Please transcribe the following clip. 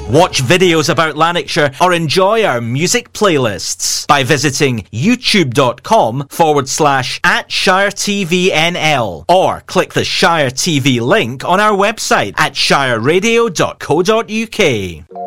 Watch videos about Lanarkshire or enjoy our music playlists by visiting youtube.com/@ShireTVNL or click the Shire TV link on our website at shireradio.co.uk.